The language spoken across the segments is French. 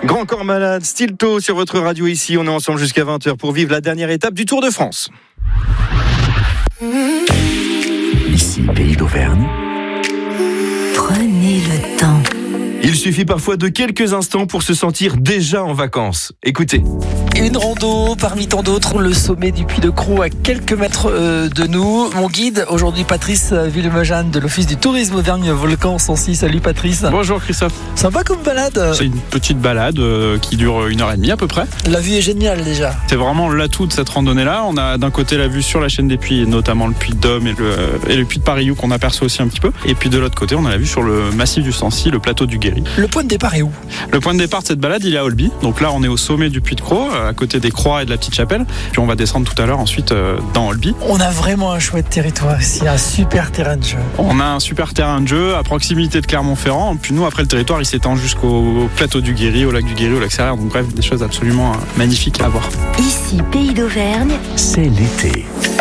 Grand Corps Malade, Stilto sur votre radio ici. On est ensemble jusqu'à 20h pour vivre la dernière étape du Tour de France. Ici, Pays d'Auvergne. Prenez le temps. Il suffit parfois de quelques instants pour se sentir déjà en vacances. Écoutez. Une rando parmi tant d'autres, le sommet du Puy de Crau à quelques mètres de nous. Mon guide, aujourd'hui Patrice Villemejane de l'Office du Tourisme Auvergne-Volcan Sancy. Salut Patrice. Bonjour Christophe. Sympa comme balade. C'est une petite balade qui dure 1h30 à peu près. La vue est géniale déjà. C'est vraiment l'atout de cette randonnée-là. On a d'un côté la vue sur la chaîne des Puys, et notamment le Puy de Dôme et le Puy de Paris qu'on aperçoit aussi un petit peu. Et puis de l'autre côté, on a la vue sur le massif du Sancy, le plateau du Guéry. Le point de départ est où ? Le point de départ de cette balade, il est à Olby. Donc là, on est au sommet du Puy de Crau, à côté des Croix et de la Petite Chapelle. Puis on va descendre tout à l'heure ensuite dans Olby. On a vraiment un chouette territoire ici, un super terrain de jeu. On a un super terrain de jeu à proximité de Clermont-Ferrand. Puis nous, après le territoire, il s'étend jusqu'au plateau du Guéry, au lac du Guéry, au lac Serrières. Donc bref, des choses absolument magnifiques à voir. Ici, Pays d'Auvergne. C'est l'été.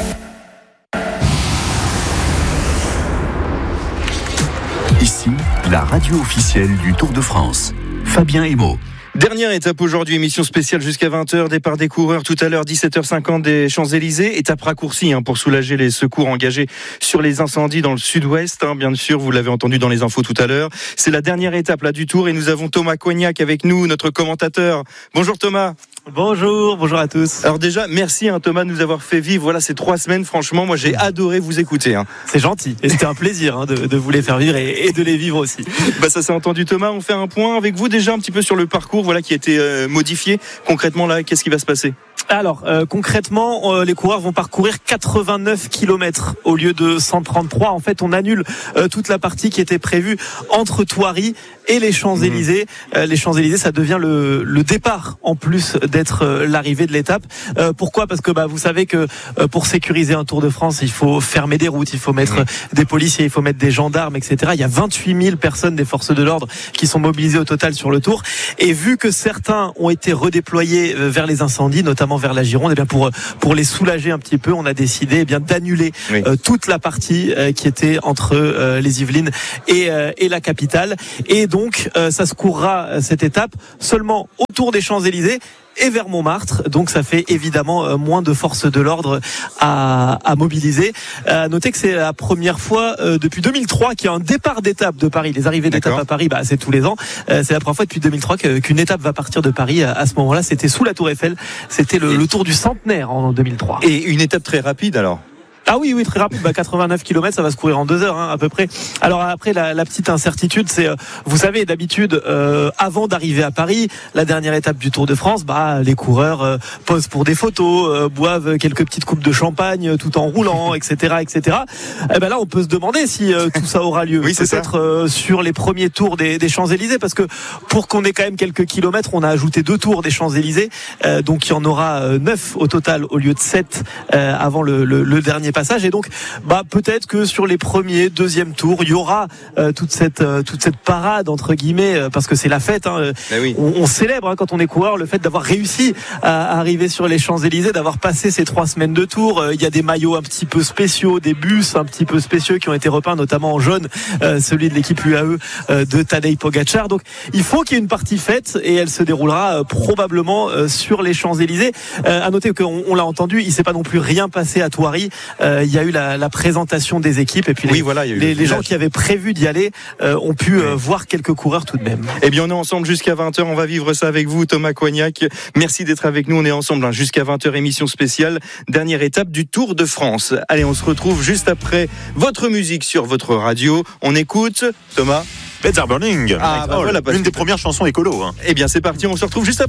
Ici, la radio officielle du Tour de France. Fabien Emo. Dernière étape aujourd'hui, émission spéciale jusqu'à 20h, départ des coureurs tout à l'heure, 17h50 des Champs-Élysées. Étape raccourcie pour soulager les secours engagés sur les incendies dans le sud-ouest. Bien sûr, vous l'avez entendu dans les infos tout à l'heure. C'est la dernière étape là du Tour et nous avons Thomas Coignac avec nous, notre commentateur. Bonjour Thomas. Bonjour à tous. Alors déjà, merci Thomas de nous avoir fait vivre ces 3 semaines. Franchement, moi j'ai adoré vous écouter. C'est gentil et c'était un plaisir de vous les faire vivre et de les vivre aussi. Ça s'est entendu Thomas, on fait un point avec vous déjà un petit peu sur le parcours qui a été modifié. Concrètement là, qu'est-ce qui va se passer ? Alors concrètement, les coureurs vont parcourir 89 km au lieu de 133. En fait, on annule toute la partie qui était prévue entre Thoiry et les Champs-Élysées. Les Champs-Élysées, ça devient le départ en plus d'être l'arrivée de l'étape. Pourquoi ? Parce que vous savez que pour sécuriser un Tour de France, il faut fermer des routes, il faut mettre des policiers, il faut mettre des gendarmes, etc. Il y a 28 000 personnes des forces de l'ordre qui sont mobilisées au total sur le Tour. Et vu que certains ont été redéployés vers les incendies, notamment vers la Gironde, pour les soulager un petit peu, on a décidé d'annuler toute la partie qui était entre les Yvelines et la capitale. Et donc ça se courra cette étape seulement autour des Champs-Élysées et vers Montmartre, donc ça fait évidemment moins de forces de l'ordre à mobiliser. Notez que c'est la première fois depuis 2003 qu'il y a un départ d'étape de Paris. Les arrivées d'étape à Paris, c'est tous les ans. C'est la première fois depuis 2003 qu'une étape va partir de Paris. À ce moment-là, c'était sous la Tour Eiffel. C'était le Tour du Centenaire en 2003. Et une étape très rapide alors ? Ah oui, très rapide. 89 km, ça va se courir en 2 heures à peu près. Alors après, la petite incertitude, c'est, vous savez, d'habitude, avant d'arriver à Paris, la dernière étape du Tour de France, les coureurs posent pour des photos, boivent quelques petites coupes de champagne tout en roulant, etc., etc. Là, on peut se demander si tout ça aura lieu. Oui, c'est peut-être sur les premiers tours des Champs-Élysées, parce que pour qu'on ait quand même quelques kilomètres, on a ajouté 2 tours des Champs-Élysées, donc il y en aura 9 au total au lieu de 7 avant le dernier passage. Et donc peut-être que sur les premiers, deuxième tours, il y aura toute cette parade entre guillemets, parce que c'est la fête. On célèbre quand on est coureur le fait d'avoir réussi à arriver sur les Champs-Élysées, d'avoir passé ces 3 semaines de tour. Il y a des maillots un petit peu spéciaux, des bus un petit peu spéciaux qui ont été repeints, notamment en jaune, celui de l'équipe UAE de Tadej Pogačar. Donc il faut qu'il y ait une partie fête et elle se déroulera probablement sur les Champs-Élysées. À noter qu'on l'a entendu, il s'est pas non plus rien passé à Thoiry. Il y a eu la présentation des équipes et puis les gens qui avaient prévu d'y aller ont pu voir quelques coureurs tout de même. Eh bien, on est ensemble jusqu'à 20h. On va vivre ça avec vous, Thomas Coignac. Merci d'être avec nous. On est ensemble jusqu'à 20h, émission spéciale. Dernière étape du Tour de France. Allez, on se retrouve juste après votre musique sur votre radio. On écoute, Thomas. Beds Are Burning. Une des premières chansons écolo. Eh bien, c'est parti. On se retrouve juste après.